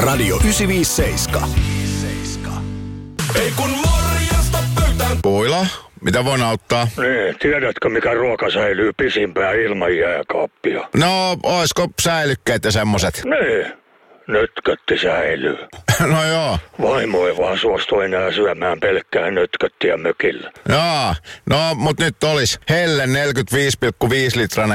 Radio 957. Ei kun morjesta pöytään. Puila, mitä voin auttaa? Niin, tiedätkö mikä ruoka säilyy pisimpään ilman jääkaappia? No, oisko säilykkeet ja semmoset? Niin, nötkötti säilyy. No joo. Vaimo ei vaan suostu enää syömään pelkkää nötköttiä mökillä. Joo, no mut nyt olis Helle 45,5 litrainen